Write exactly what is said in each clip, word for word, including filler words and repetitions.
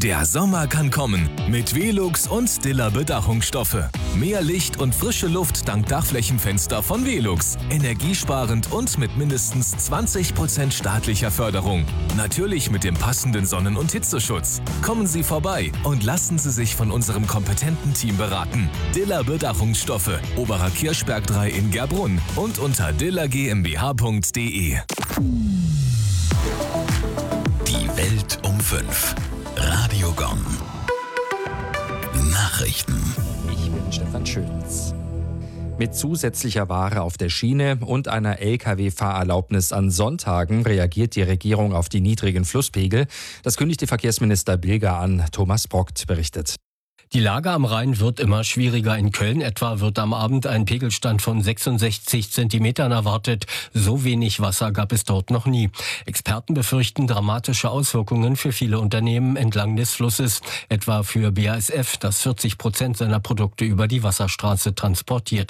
Der Sommer kann kommen mit Velux und Stiller Bedachungsstoffe. Mehr Licht und frische Luft dank Dachflächenfenster von Velux. Energiesparend und mit mindestens zwanzig Prozent staatlicher Förderung. Natürlich mit dem passenden Sonnen- und Hitzeschutz. Kommen Sie vorbei und lassen Sie sich von unserem kompetenten Team beraten. Diller Bedachungsstoffe, Oberer Kirchberg drei in Gerbrunn und unter diller GmbH punkt de. Die Welt um fünf. Radio Gong. Nachrichten. Ich bin Stefan Schöns. Mit zusätzlicher Ware auf der Schiene und einer L K W-Fahrerlaubnis an Sonntagen reagiert die Regierung auf die niedrigen Flusspegel. Das kündigte Verkehrsminister Bilger an. Thomas Brockt berichtet. Die Lage am Rhein wird immer schwieriger. In Köln etwa wird am Abend ein Pegelstand von sechsundsechzig Zentimetern erwartet. So wenig Wasser gab es dort noch nie. Experten befürchten dramatische Auswirkungen für viele Unternehmen entlang des Flusses. Etwa für B A S F, das vierzig Prozent seiner Produkte über die Wasserstraße transportiert.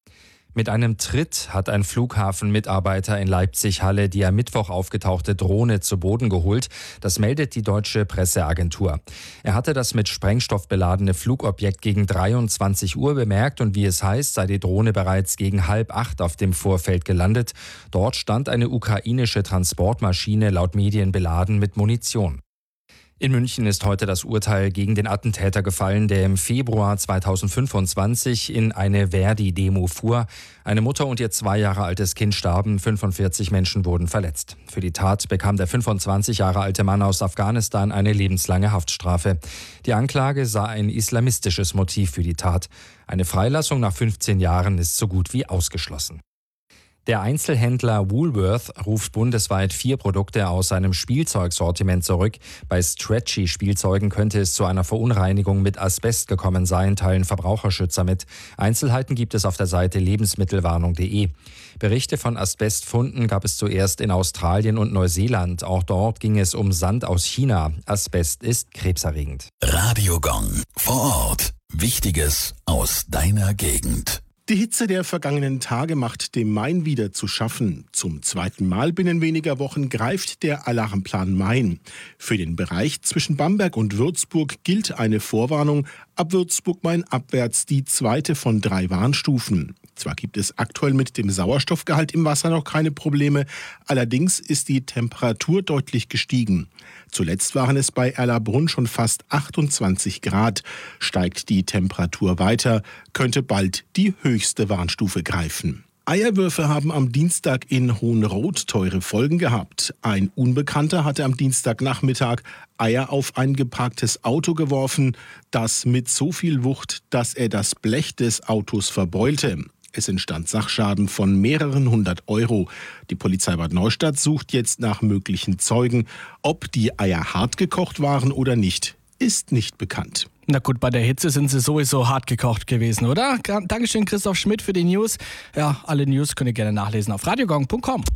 Mit einem Tritt hat ein Flughafenmitarbeiter in Leipzig-Halle die am Mittwoch aufgetauchte Drohne zu Boden geholt. Das meldet die deutsche Presseagentur. Er hatte das mit Sprengstoff beladene Flugobjekt gegen dreiundzwanzig Uhr bemerkt und wie es heißt, sei die Drohne bereits gegen halb acht auf dem Vorfeld gelandet. Dort stand eine ukrainische Transportmaschine laut Medien beladen mit Munition. In München ist heute das Urteil gegen den Attentäter gefallen, der im Februar zweitausendfünfundzwanzig in eine Verdi-Demo fuhr. Eine Mutter und ihr zwei Jahre altes Kind starben, fünfundvierzig Menschen wurden verletzt. Für die Tat bekam der fünfundzwanzig Jahre alte Mann aus Afghanistan eine lebenslange Haftstrafe. Die Anklage sah ein islamistisches Motiv für die Tat. Eine Freilassung nach fünfzehn Jahren ist so gut wie ausgeschlossen. Der Einzelhändler Woolworth ruft bundesweit vier Produkte aus seinem Spielzeugsortiment zurück. Bei Stretchy-Spielzeugen könnte es zu einer Verunreinigung mit Asbest gekommen sein, teilen Verbraucherschützer mit. Einzelheiten gibt es auf der Seite lebensmittelwarnung punkt de. Berichte von Asbestfunden gab es zuerst in Australien und Neuseeland. Auch dort ging es um Sand aus China. Asbest ist krebserregend. Radio Gong. Vor Ort. Wichtiges aus deiner Gegend. Die Hitze der vergangenen Tage macht dem Main wieder zu schaffen. Zum zweiten Mal binnen weniger Wochen greift der Alarmplan Main. Für den Bereich zwischen Bamberg und Würzburg gilt eine Vorwarnung. Ab Würzburg-Main abwärts die zweite von drei Warnstufen. Zwar gibt es aktuell mit dem Sauerstoffgehalt im Wasser noch keine Probleme, allerdings ist die Temperatur deutlich gestiegen. Zuletzt waren es bei Erlabrunn schon fast achtundzwanzig Grad. Steigt die Temperatur weiter, könnte bald die höchste Warnstufe greifen. Eierwürfe haben am Dienstag in Hohenroth teure Folgen gehabt. Ein Unbekannter hatte am Dienstagnachmittag Eier auf ein geparktes Auto geworfen, das mit so viel Wucht, dass er das Blech des Autos verbeulte. Es entstand Sachschaden von mehreren hundert Euro. Die Polizei Bad Neustadt sucht jetzt nach möglichen Zeugen. Ob die Eier hart gekocht waren oder nicht, ist nicht bekannt. Na gut, bei der Hitze sind sie sowieso hart gekocht gewesen, oder? Dankeschön, Christoph Schmidt, für die News. Ja, alle News könnt ihr gerne nachlesen auf radio gong punkt com.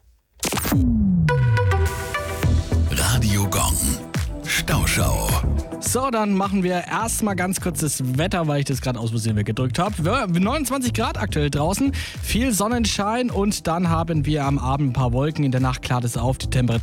Radio Gong. Stauschau. So, dann machen wir erstmal ganz kurz das Wetter, weil ich das gerade aus Versehen weggedrückt habe. neunundzwanzig Grad aktuell draußen, viel Sonnenschein und dann haben wir am Abend ein paar Wolken. In der Nacht klart es auf, die Temperatur